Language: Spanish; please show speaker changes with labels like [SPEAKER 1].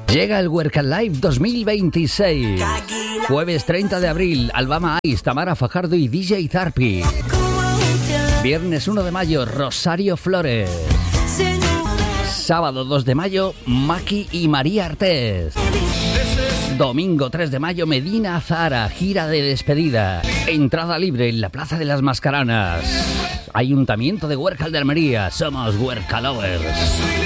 [SPEAKER 1] Llega el Workout Live 2026. Jueves 30 de abril, Albama Ice, Tamara Fajardo y DJ Zarpi. Viernes 1 de mayo, Rosario Flores. Sábado 2 de mayo, Maki y María Artés. Domingo 3 de mayo, Medina Zara, gira de despedida. Entrada libre en la Plaza de las Mascaranas. Ayuntamiento de Huércal de Almería. Somos Huércal Lovers.